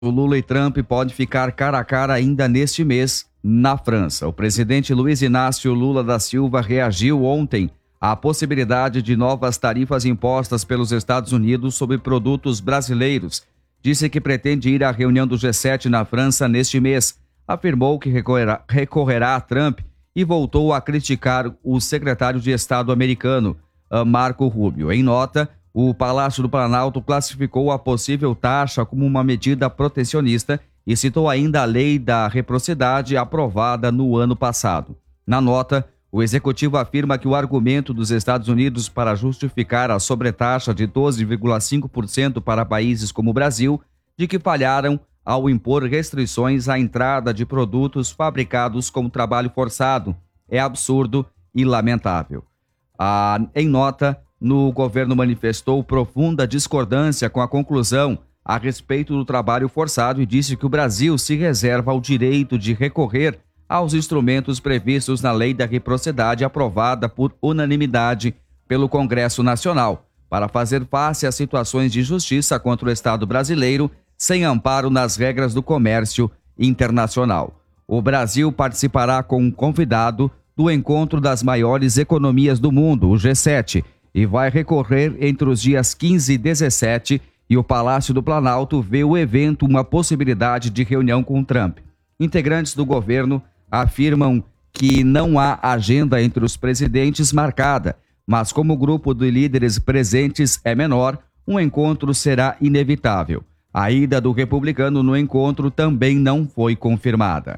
Lula e Trump podem ficar cara a cara ainda neste mês na França. O presidente Luiz Inácio Lula da Silva reagiu ontem à possibilidade de novas tarifas impostas pelos Estados Unidos sobre produtos brasileiros. Disse que pretende ir à reunião do G7 na França neste mês. Afirmou que recorrerá a Trump e voltou a criticar o secretário de Estado americano, Marco Rubio. Em nota, o Palácio do Planalto classificou a possível taxa como uma medida protecionista e citou ainda a lei da reciprocidade aprovada no ano passado. Na nota, o executivo afirma que o argumento dos Estados Unidos para justificar a sobretaxa de 12,5% para países como o Brasil, de que falharam ao impor restrições à entrada de produtos fabricados com trabalho forçado, é absurdo e lamentável. Em nota, o governo manifestou profunda discordância com a conclusão a respeito do trabalho forçado e disse que o Brasil se reserva o direito de recorrer aos instrumentos previstos na Lei da Reciprocidade aprovada por unanimidade pelo Congresso Nacional, para fazer face a situações de injustiça contra o Estado brasileiro sem amparo nas regras do comércio internacional. O Brasil participará com um convidado do encontro das maiores economias do mundo, o G7, e vai recorrer entre os dias 15 e 17, e o Palácio do Planalto vê o evento uma possibilidade de reunião com Trump. Integrantes do governo afirmam que não há agenda entre os presidentes marcada, mas como o grupo de líderes presentes é menor, um encontro será inevitável. A ida do republicano no encontro também não foi confirmada.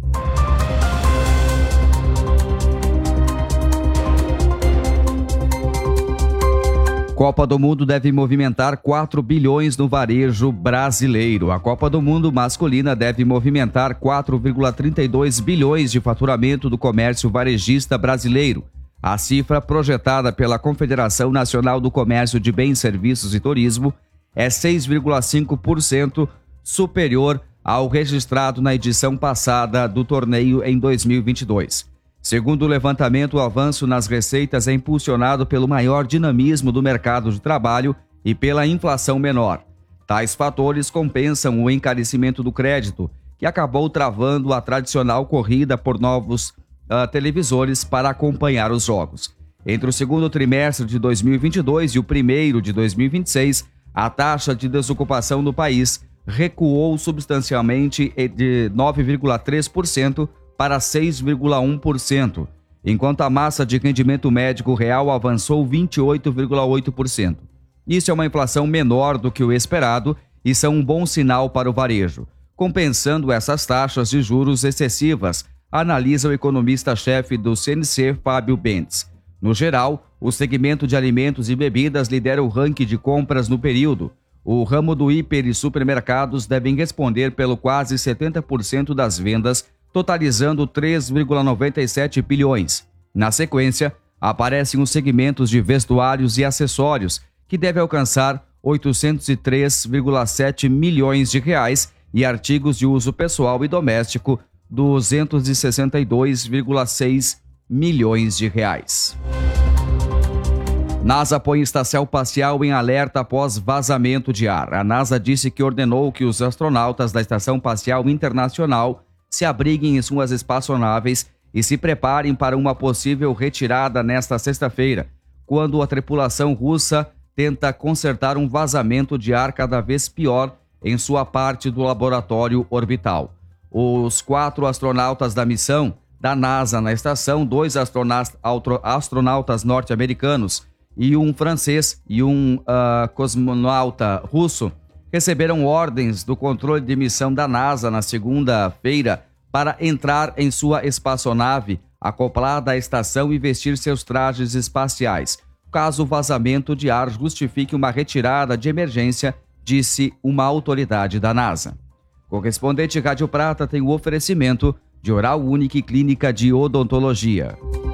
Copa do Mundo deve movimentar 4 bilhões no varejo brasileiro. A Copa do Mundo masculina deve movimentar 4,32 bilhões de faturamento do comércio varejista brasileiro. A cifra projetada pela Confederação Nacional do Comércio de Bens, Serviços e Turismo é 6,5% superior ao registrado na edição passada do torneio em 2022. Segundo o levantamento, o avanço nas receitas é impulsionado pelo maior dinamismo do mercado de trabalho e pela inflação menor. Tais fatores compensam o encarecimento do crédito, que acabou travando a tradicional corrida por novos televisores para acompanhar os jogos. Entre o segundo trimestre de 2022 e o primeiro de 2026, a taxa de desocupação no país recuou substancialmente de 9,3% para 6,1%, enquanto a massa de rendimento médico real avançou 28,8%. Isso é uma inflação menor do que o esperado e são um bom sinal para o varejo, compensando essas taxas de juros excessivas, analisa o economista-chefe do CNC, Fábio Bentes. No geral, o segmento de alimentos e bebidas lidera o ranking de compras no período. O ramo do hiper e supermercados devem responder pelo quase 70% das vendas, totalizando 3,97 bilhões. Na sequência, aparecem os segmentos de vestuários e acessórios, que deve alcançar 803,7 milhões de reais, e artigos de uso pessoal e doméstico, 262,6 milhões de reais. NASA põe estação espacial em alerta após vazamento de ar. A NASA disse que ordenou que os astronautas da Estação Espacial Internacional se abriguem em suas espaçonaves e se preparem para uma possível retirada nesta sexta-feira, quando a tripulação russa tenta consertar um vazamento de ar cada vez pior em sua parte do laboratório orbital. Os 4 astronautas da missão da NASA na estação, 2 astronautas norte-americanos e um francês e um cosmonauta russo, receberam ordens do controle de missão da NASA na segunda-feira para entrar em sua espaçonave acoplada à estação e vestir seus trajes espaciais, caso o vazamento de ar justifique uma retirada de emergência, disse uma autoridade da NASA. Correspondente Rádio Prata tem o oferecimento de Oral Unique Clínica de Odontologia.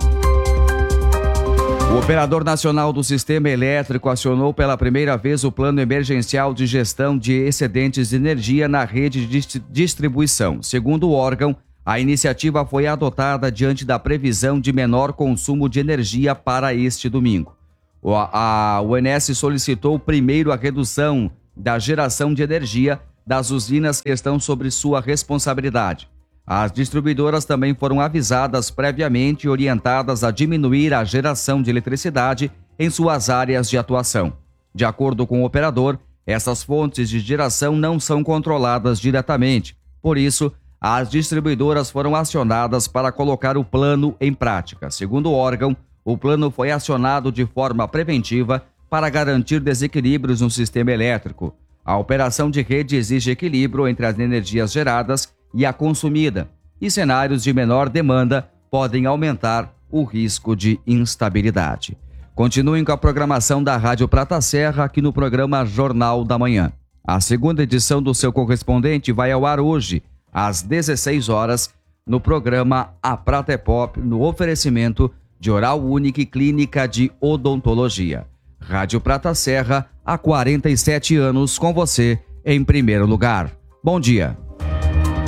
O Operador Nacional do Sistema Elétrico acionou pela primeira vez o Plano Emergencial de Gestão de Excedentes de Energia na rede de distribuição. Segundo o órgão, a iniciativa foi adotada diante da previsão de menor consumo de energia para este domingo. A ONS solicitou primeiro a redução da geração de energia das usinas que estão sob sua responsabilidade. As distribuidoras também foram avisadas previamente e orientadas a diminuir a geração de eletricidade em suas áreas de atuação. De acordo com o operador, essas fontes de geração não são controladas diretamente. Por isso, as distribuidoras foram acionadas para colocar o plano em prática. Segundo o órgão, o plano foi acionado de forma preventiva para garantir desequilíbrios no sistema elétrico. A operação de rede exige equilíbrio entre as energias geradas e a consumida, e cenários de menor demanda podem aumentar o risco de instabilidade. Continuem com a programação da Rádio Prata Serra aqui no programa Jornal da Manhã. A segunda edição do seu correspondente vai ao ar hoje, às 16 horas, no programa A Prata é Pop, no oferecimento de Oral Unique e Clínica de Odontologia. Rádio Prata Serra, há 47 anos com você em primeiro lugar. Bom dia.